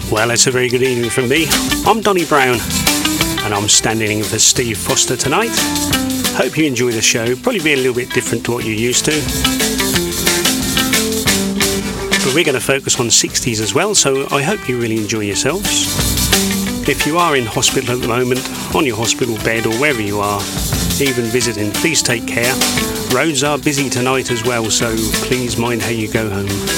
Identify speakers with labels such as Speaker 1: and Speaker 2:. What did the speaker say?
Speaker 1: Well, it's a very good evening from me. I'm Donny Brown, and I'm standing in for Steve Foster tonight. Hope you enjoy the show. Probably be a little bit different to what you're used to. But we're going to focus on 60s as well, so I hope you really enjoy yourselves. If you are in hospital at the moment, on your hospital bed or wherever you are, even visiting, please take care. Roads are busy tonight as well, so please mind how you go home.